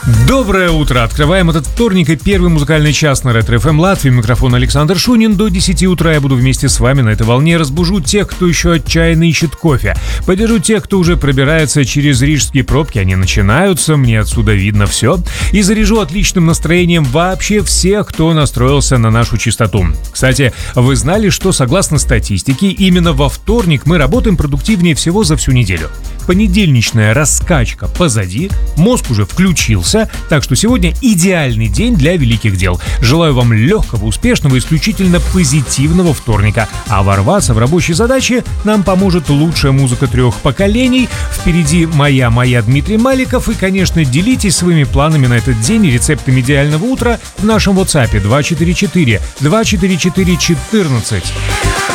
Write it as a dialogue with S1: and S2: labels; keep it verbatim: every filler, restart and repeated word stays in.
S1: Доброе утро! Открываем этот вторник и первый музыкальный час на Ретро-эф эм Латвии. Микрофон Александр Шунин. До десяти утра я буду вместе с вами на этой волне. Разбужу тех, кто еще отчаянно ищет кофе. Поддержу тех, кто уже пробирается через рижские пробки. Они начинаются, мне отсюда видно все. И заряжу отличным настроением вообще всех, кто настроился на нашу частоту. Кстати, вы знали, что согласно статистике, именно во вторник мы работаем продуктивнее всего за всю неделю. Понедельничная раскачка позади, мозг уже включился, так что сегодня идеальный день для великих дел. Желаю вам легкого, успешного, исключительно позитивного вторника. А ворваться в рабочие задачи нам поможет лучшая музыка трех поколений. Впереди «Моя, моя» Дмитрий Маликов. И, конечно, делитесь своими планами на этот день и рецептами идеального утра в нашем WhatsApp два четыре четыре два четыре четыре четырнадцать.